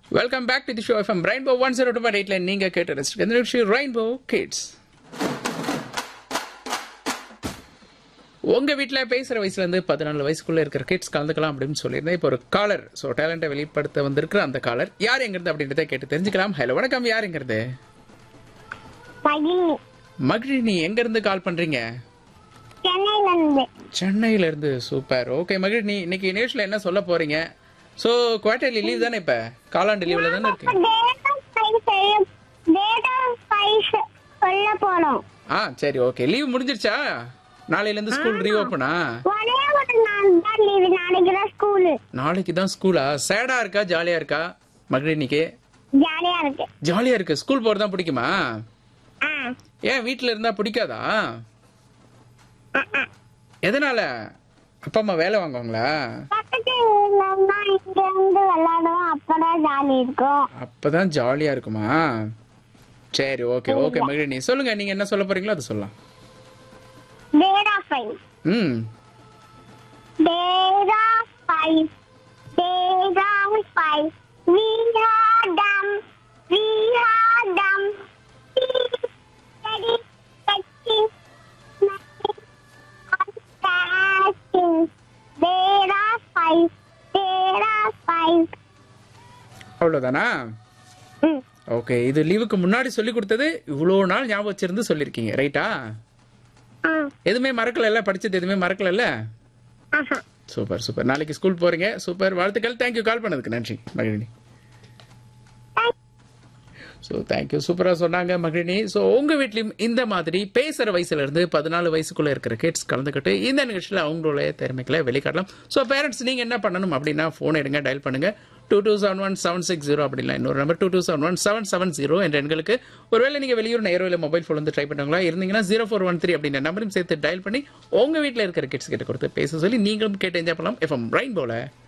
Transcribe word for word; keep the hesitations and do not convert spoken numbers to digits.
Welcome back to the show FM rainbow one zero two point எயிட்ல நீங்க கேட்டு ரசிக்க இந்த நிகழ்ச்சி ரெயின்போ கிட்ஸ். உங்க வீட்டில் பேசுகிற வயசுலேருந்து பதினாலு வயசுக்குள்ளே இருக்கிற கிட்ஸ் கலந்துக்கலாம் அப்படின்னு சொல்லியிருந்தேன். இப்போ ஒரு காலர், ஸோ டேலண்ட்டை வெளிப்படுத்த வந்திருக்கிற அந்த காலர் யார் எங்கிறது அப்படின்றத கேட்டு தெரிஞ்சுக்கலாம். ஹலோ வணக்கம், யார் எங்கிறது? மகிழினி, எங்கேருந்து கால் பண்ணுறீங்க? சென்னையில இருந்து. சூப்பர். ஓகே மகிழினி, இன்னைக்கு நிகழ்ச்சியில் என்ன சொல்ல போறீங்க? ஸோ குவார்டர்லி லீவ் தானே, இப்போ காலாண்டு லீவில் தானே இருக்கீங்க? ஆ சரி, ஓகே. லீவ் முடிஞ்சிருச்சா? நாளையில இருந்து ஸ்கூல் ரீஓபனா? நாளைக்கு தான் ஸ்கூலா? சேடா இருக்கா ஜாலியா இருக்கா மகிழினிக்கு? ஜாலியா இருக்கு. ஜாலியா இருக்கு. ஸ்கூல் போறதா பிடிக்குமா? ஏன் வீட்டுல இருந்தா பிடிக்காதா? எதனால? அப்பா அம்மா வேலை வாங்குவாங்களா? அப்பதான் ஜாலியா இருக்குமா? சரி, ஓகே ஓகே மகிழினி, சொல்லுங்க நீங்க என்ன சொல்ல போறீங்களோ அது சொல்லலாம். ம் அவ்வளவுதானா? ஓகே, இது லீவுக்கு முன்னாடி சொல்லி கொடுத்தது இவ்வளவு நாள் ஞாபகம் வச்சிருந்து சொல்லிருக்கீங்க, ரைட்டா? எதுவுமே மறக்கல, படிச்சது எதுவுமே மறக்கல. Super super. நாளைக்கு ஸ்கூல் போறீங்க, சூப்பர், வாழ்த்துக்கள். தேங்க்யூ, கால் பண்ணதுக்கு நன்றி மகிழினி. ஸோ தேங்க்யூ, சூப்பராக சொன்னாங்க மகிழினி. ஸோ உங்கள் வீட்லையும் இந்த மாதிரி பேசுகிற வயசுலேருந்து பதினாலு வயசுக்குள்ளே இருக்கிற கிட்ஸ் கலந்துக்கிட்டு இந்த நிகழ்ச்சியில் அவங்களுடைய திறமைகளை வெளிக்காட்டலாம். ஸோ பேரண்ட்ஸ் நீங்கள் என்ன பண்ணணும் அப்படின்னா, ஃபோன் எடுங்க, டயல் பண்ணுங்கள் two two seven one seven six zero அப்படின்னா இன்னொரு number two two seven one seven seven zero என்ற எண்களுக்கு. ஒருவேளை நீங்கள் வெளியூர் நேரோ இல்லை மொபைல் ஃபோன் வந்து ட்ரை பண்ணுவாங்களா இருந்தீங்கன்னா ஜீரோ ஃபோர் ஒன் த்ரீ அப்படின்ற நம்பரையும் சேர்த்து டயல் பண்ணி உங்கள் வீட்டில் இருக்கிற கிட்ஸ் கிட்ட கொடுத்து பேச சொல்லி நீங்களும் கேட்டு என்ஜாய் பண்ணலாம் எஃப்எம் ரெயின்போல.